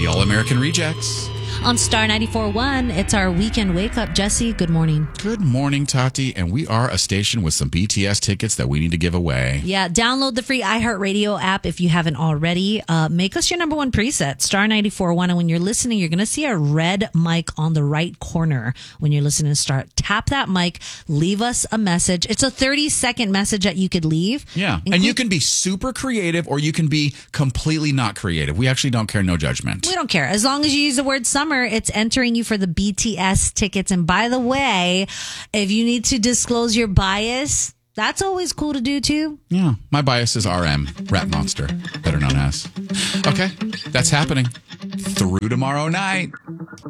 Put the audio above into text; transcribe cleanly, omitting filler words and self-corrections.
The All-American Rejects. On Star 94.1, it's our weekend wake up. Jesse, good morning. Good morning, Tati. And we are a station with some BTS tickets that we need to give away. Yeah, download the free iHeartRadio app if you haven't already. Make us your number one preset, Star 94.1. And when you're listening, you're going to see a red mic on the right corner when you're listening to Star. Tap that mic, leave us a message. It's a 30-second message that you could leave. Yeah. And you can be super creative or you can be completely not creative. We actually don't care. No judgment. We don't care. As long as you use the word summer, it's entering you for the BTS tickets. And by the way, if you need to disclose your bias, that's always cool to do too. Yeah. My bias is RM, Rap Monster, better known as. Okay. That's happening through tomorrow night.